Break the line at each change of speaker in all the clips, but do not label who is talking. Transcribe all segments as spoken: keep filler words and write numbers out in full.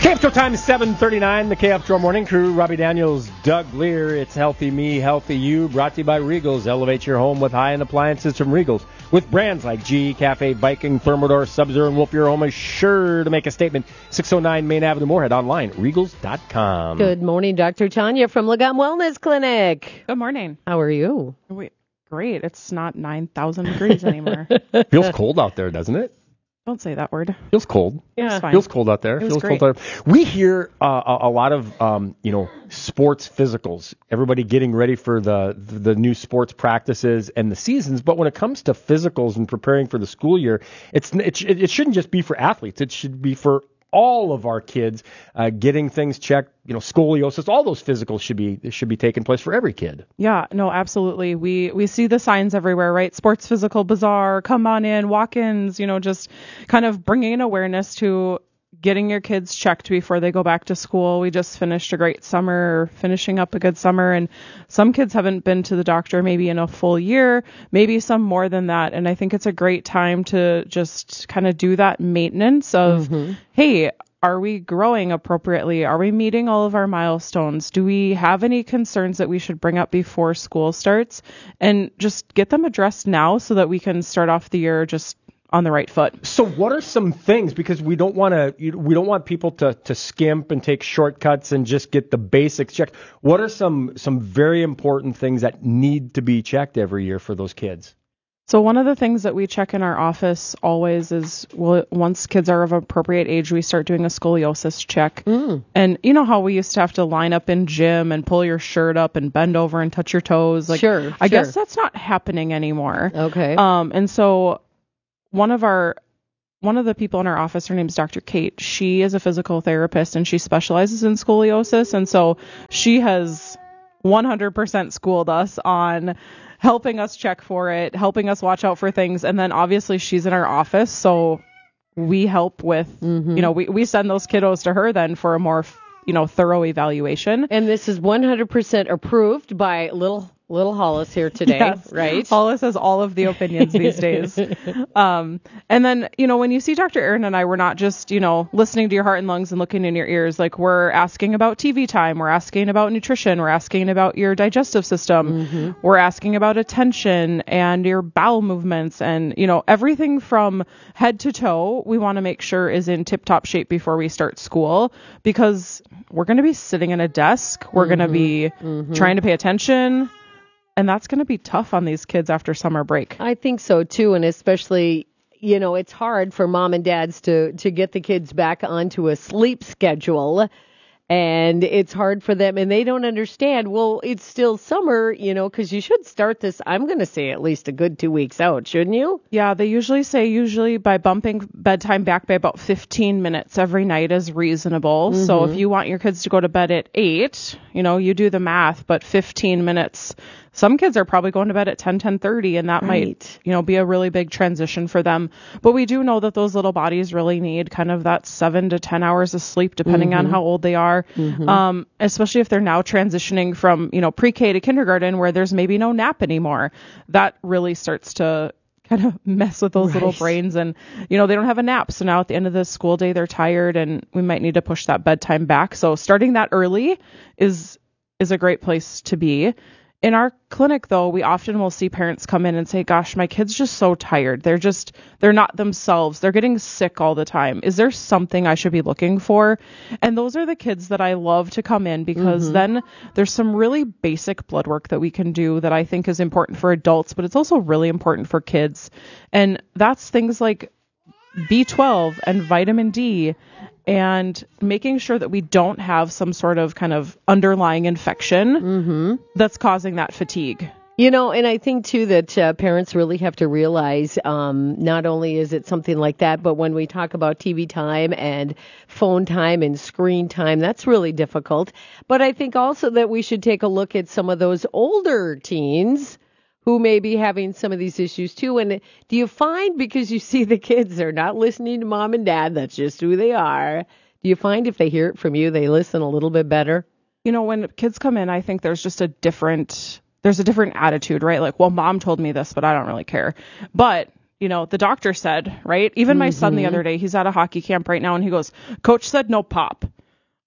K F T R O time is seven thirty-nine. The K F T R O Morning Crew. Robbie Daniels, Doug Lear. It's Healthy Me, Healthy You. Brought to you by Regals. Elevate your home with high-end appliances from Regals. With brands like G E, Cafe, Viking, Thermador, Sub-Zero, and Wolf, your home is sure to make a statement. six oh nine Main Avenue, Moorhead. Online, regals dot com.
Good morning, Doctor Tanya from Lagom Wellness Clinic.
Good morning.
How are you?
Wait, great. It's not nine thousand degrees anymore.
Feels cold out there, doesn't it?
Don't say that word.
Feels cold.
Yeah,
it's fine.
Feels cold out there.
It was
Feels
great.
cold out there. We hear uh, a, a lot of um, you know sports physicals. Everybody getting ready for the, the the new sports practices and the seasons. But when it comes to physicals and preparing for the school year, it's it, it shouldn't just be for athletes. It should be for all of our kids, uh, getting things checked. You know, scoliosis. All those physicals should be should be taking place for every kid.
Yeah, no, absolutely. We we see the signs everywhere, right? Sports Physical Bazaar, come on in, walk-ins, you know, just kind of bringing awareness to getting your kids checked before they go back to school. We just finished a great summer, finishing up a good summer, and some kids haven't been to the doctor maybe in a full year, maybe some more than that. And I think it's a great time to just kind of do that maintenance of, mm-hmm. hey, are we growing appropriately? Are we meeting all of our milestones? Do we have any concerns that we should bring up before school starts? And just get them addressed now so that we can start off the year just on the right foot.
So what are some things, because we don't want to, we don't want people to, to skimp and take shortcuts and just get the basics checked. What are some, some very important things that need to be checked every year for those kids?
So one of the things that we check in our office always is, well, once kids are of appropriate age, we start doing a scoliosis check. Mm. And you know how we used to have to line up in gym and pull your shirt up and bend over and touch your toes? Like,
sure,
I
sure.
guess that's not happening anymore.
Okay.
Um, and so one of our One of the people in our office, her name's Doctor Kate. She is a physical therapist and she specializes in scoliosis. And so she has one hundred percent schooled us on helping us check for it, helping us watch out for things. And then obviously she's in our office. So we help with, mm-hmm. you know, we, we send those kiddos to her then for a more, you know, thorough evaluation.
And this is one hundred percent approved by Little Little Hollis here today,
yes.
right?
Hollis has all of the opinions these days. Um, and then, you know, when you see Doctor Aaron and I, we're not just, you know, listening to your heart and lungs and looking in your ears. Like, we're asking about T V time. We're asking about nutrition. We're asking about your digestive system. Mm-hmm. We're asking about attention and your bowel movements and, you know, everything from head to toe. We want to make sure is in tip-top shape before we start school, because we're going to be sitting in a desk. We're mm-hmm. going to be mm-hmm. trying to pay attention. And that's going to be tough on these kids after summer break.
I think so, too. And especially, you know, it's hard for mom and dads to, to get the kids back onto a sleep schedule. And it's hard for them. And they don't understand, well, it's still summer, you know, because you should start this, I'm going to say, at least a good two weeks out, shouldn't you?
Yeah, they usually say usually by bumping bedtime back by about fifteen minutes every night is reasonable. Mm-hmm. So if you want your kids to go to bed at eight, you know, you do the math, but fifteen minutes. Some kids are probably going to bed at ten, ten thirty, and that right. might, you know, be a really big transition for them. But we do know that those little bodies really need kind of that seven to ten hours of sleep, depending mm-hmm. on how old they are. Mm-hmm. Um, especially if they're now transitioning from, you know, pre-K to kindergarten where there's maybe no nap anymore. That really starts to kind of mess with those right. little brains, and, you know, they don't have a nap. So now at the end of the school day, they're tired, and we might need to push that bedtime back. So starting that early is is a great place to be. In our clinic, though, we often will see parents come in and say, gosh, my kid's just so tired. They're just, they're not themselves. They're getting sick all the time. Is there something I should be looking for? And those are the kids that I love to come in, because mm-hmm. then there's some really basic blood work that we can do that I think is important for adults, but it's also really important for kids. And that's things like B twelve and vitamin D, and making sure that we don't have some sort of kind of underlying infection mm-hmm. that's causing that fatigue.
You know, and I think, too, that uh, parents really have to realize um, not only is it something like that, but when we talk about T V time and phone time and screen time, that's really difficult. But I think also that we should take a look at some of those older teens who may be having some of these issues too. And do you find, because you see the kids are not listening to mom and dad, that's just who they are, do you find if they hear it from you, they listen a little bit better?
You know, when kids come in, I think there's just a different, there's a different attitude, right? Like, well, mom told me this, but I don't really care. But, you know, the doctor said, right? Even my mm-hmm. son the other day, he's at a hockey camp right now, and he goes, coach said no pop.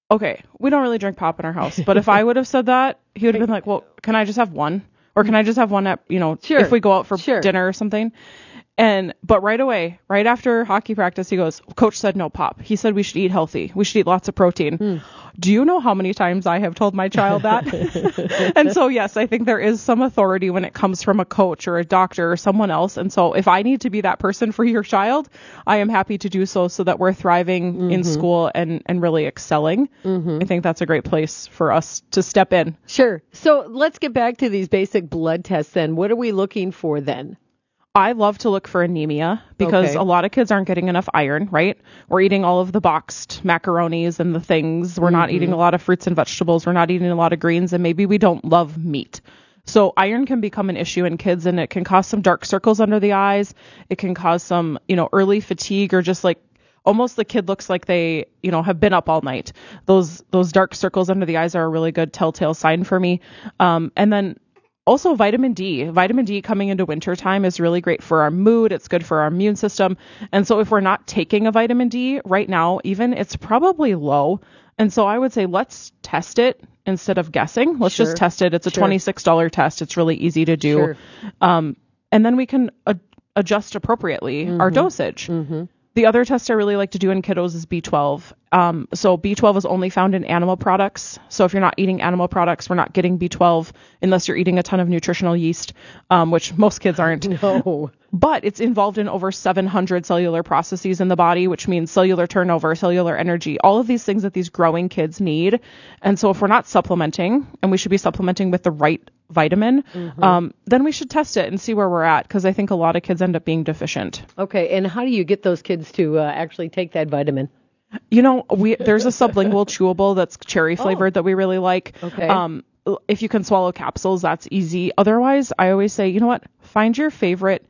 okay, we don't really drink pop in our house, but if I would have said that, he would have been like, well, can I just have one? Or can I just have one at, you know,
Sure.
if we go out for
Sure.
dinner or something? And, but right away, right after hockey practice, he goes, coach said no pop. He said we should eat healthy. We should eat lots of protein. Mm. Do you know how many times I have told my child that? And so, yes, I think there is some authority when it comes from a coach or a doctor or someone else. And so if I need to be that person for your child, I am happy to do so so that we're thriving mm-hmm. in school and, and really excelling. Mm-hmm. I think that's a great place for us to step in.
Sure. So let's get back to these basic blood tests then. What are we looking for then?
I love to look for anemia because
Okay.
a lot of kids aren't getting enough iron, right? We're eating all of the boxed macaronis and the things. We're mm-hmm. not eating a lot of fruits and vegetables. We're not eating a lot of greens, and maybe we don't love meat. So iron can become an issue in kids, and it can cause some dark circles under the eyes. It can cause some, you know, early fatigue, or just like almost the kid looks like they, you know, have been up all night. Those those dark circles under the eyes are a really good telltale sign for me. Um, and then Also, vitamin D. Vitamin D coming into wintertime is really great for our mood. It's good for our immune system. And so if we're not taking a vitamin D right now, even, it's probably low. And so I would say let's test it instead of guessing. Let's
Sure.
just test it. It's a
Sure.
twenty-six dollars test. It's really easy to do.
Sure.
Um, and then we can ad- adjust appropriately mm-hmm. our dosage.
Mm-hmm.
The other test I really like to do in kiddos is B twelve. Um, so B twelve is only found in animal products. So if you're not eating animal products, we're not getting B twelve unless you're eating a ton of nutritional yeast, um, which most kids aren't.
No.
But it's involved in over seven hundred cellular processes in the body, which means cellular turnover, cellular energy, all of these things that these growing kids need. And so if we're not supplementing, and we should be supplementing with the right vitamin, mm-hmm. um, then we should test it and see where we're at, because I think a lot of kids end up being deficient.
Okay, and how do you get those kids to uh, actually take that vitamin?
You know, we there's a sublingual chewable that's cherry flavored oh. that we really like.
Okay.
Um, if you can swallow capsules, that's easy. Otherwise, I always say, you know what? Find your favorite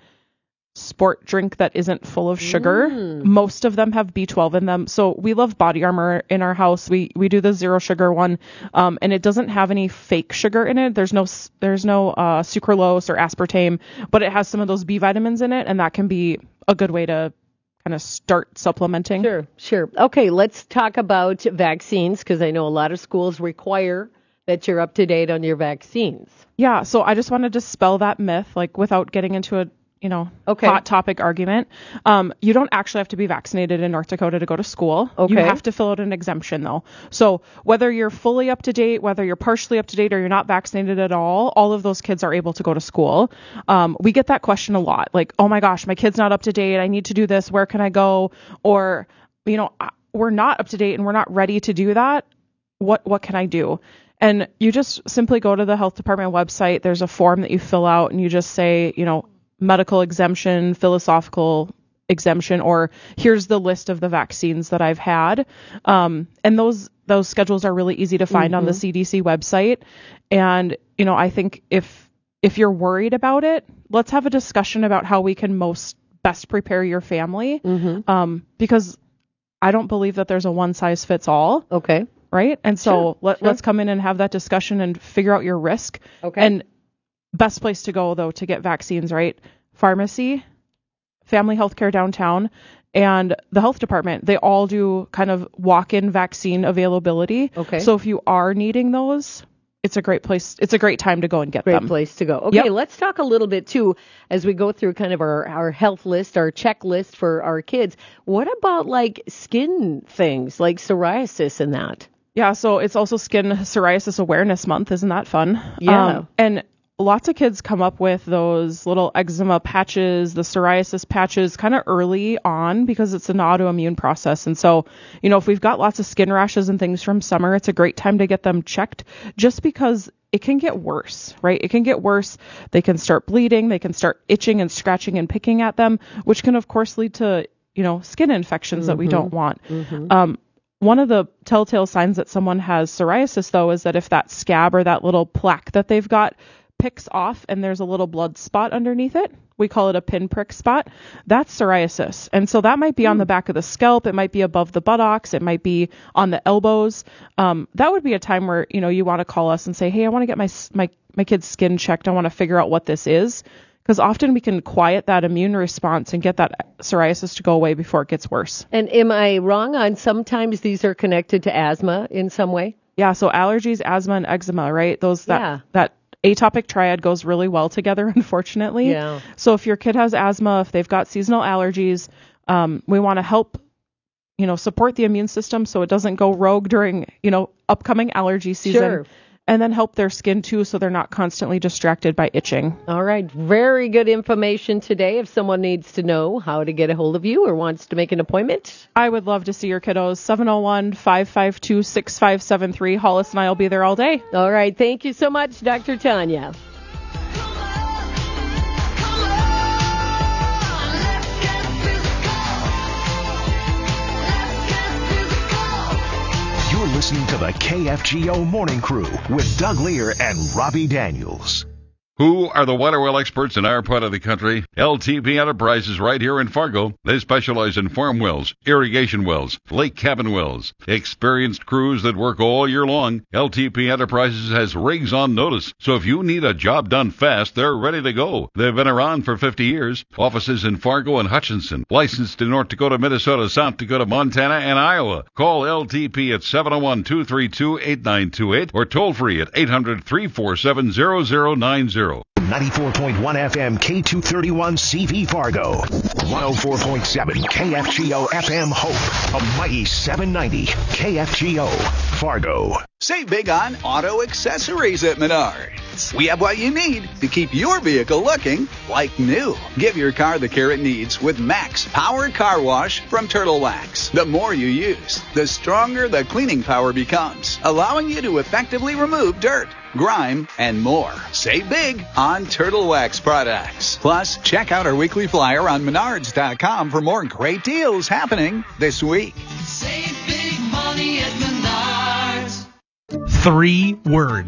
sport drink that isn't full of sugar. Mm. Most of them have B twelve in them. So we love Body Armor in our house. We we do the zero sugar one, um, and it doesn't have any fake sugar in it. There's no there's no uh, sucralose or aspartame, but it has some of those B vitamins in it, and that can be a good way to kind of start supplementing.
Sure, sure. Okay, let's talk about vaccines, because I know a lot of schools require that you're up to date on your vaccines.
Yeah, so I just want to dispel that myth, like without getting into a you know,
okay.
hot topic argument. Um, you don't actually have to be vaccinated in North Dakota to go to school.
Okay.
You have to fill out an exemption though. So whether you're fully up to date, whether you're partially up to date, or you're not vaccinated at all, all of those kids are able to go to school. Um, we get that question a lot. Like, oh my gosh, my kid's not up to date. I need to do this. Where can I go? Or, you know, we're not up to date and we're not ready to do that. What, what can I do? And you just simply go to the health department website. There's a form that you fill out and you just say, you know, medical exemption, philosophical exemption, or here's the list of the vaccines that I've had. Um, and those those schedules are really easy to find mm-hmm. on the C D C website. And, you know, I think if if you're worried about it, let's have a discussion about how we can most best prepare your family. Mm-hmm. Um, because I don't believe that there's a one size fits all.
Okay.
Right. And so
sure.
let,
sure.
let's come in and have that discussion and figure out your risk.
Okay.
And best place to go, though, to get vaccines, right? Pharmacy, Family Healthcare downtown, and the health department. They all do kind of walk-in vaccine availability.
Okay.
So if you are needing those, it's a great place. It's a great time to go and get
great
them.
Great place to go. Okay,
yep.
Let's talk a little bit, too, as we go through kind of our, our health list, our checklist for our kids. What about, like, skin things, like psoriasis and that?
Yeah, so it's also Skin Psoriasis Awareness Month. Isn't that fun?
Yeah.
Um, and lots of kids come up with those little eczema patches, the psoriasis patches kind of early on because it's an autoimmune process. And so, you know, if we've got lots of skin rashes and things from summer, it's a great time to get them checked just because it can get worse, right? It can get worse. They can start bleeding. They can start itching and scratching and picking at them, which can, of course, lead to, you know, skin infections mm-hmm. that we don't want. Mm-hmm. Um, One of the telltale signs that someone has psoriasis, though, is that if that scab or that little plaque that they've got picks off and there's a little blood spot underneath it, we call it a pinprick spot, that's psoriasis. And so that might be mm. on the back of the scalp. It might be above the buttocks. It might be on the elbows. Um, that would be a time where, you know, you want to call us and say, hey, I want to get my, my, my kid's skin checked. I want to figure out what this is. because often we can quiet that immune response and get that psoriasis to go away before it gets worse.
And am I wrong on sometimes these are connected to asthma in some way?
Yeah, so allergies, asthma, and eczema, right? Those that
Yeah.
that atopic triad goes really well together, unfortunately.
Yeah.
So if your kid has asthma, if they've got seasonal allergies, um, we want to help, you know, support the immune system so it doesn't go rogue during, you know, upcoming allergy season.
Sure.
And then help their skin too so they're not constantly distracted by itching.
All right. Very good information today. If someone needs to know how to get a hold of you or wants to make an appointment.
I would love to see your kiddos. seven oh one, five five two, six five seven three. Hollis and I will be there all day.
All right. Thank you so much, Doctor Tanya.
You're listening to the K F G O Morning Crew with Doug Lear and Robbie Daniels.
Who are the water well experts in our part of the country? L T P Enterprises right here in Fargo. They specialize in farm wells, irrigation wells, lake cabin wells. Experienced crews that work all year long. L T P Enterprises has rigs on notice. So if you need a job done fast, they're ready to go. They've been around for fifty years. Offices in Fargo and Hutchinson. Licensed in North Dakota, Minnesota, South Dakota, Montana, and Iowa. Call L T P at seven oh one, two three two, eight nine two eight or toll free at eight hundred, three four seven, zero zero nine zero.
ninety-four point one F M K two thirty-one C V Fargo. one oh four point seven K F G O F M Hope. A mighty seven ninety K F G O Fargo.
Save big on auto accessories at Menards. We have what you need to keep your vehicle looking like new. Give your car the care it needs with Max Power Car Wash from Turtle Wax. The more you use, the stronger the cleaning power becomes, allowing you to effectively remove dirt, grime, and more. Save big on Turtle Wax products. Plus, check out our weekly flyer on menards dot com for more great deals happening this week.
Save big money at Menards.
Three words.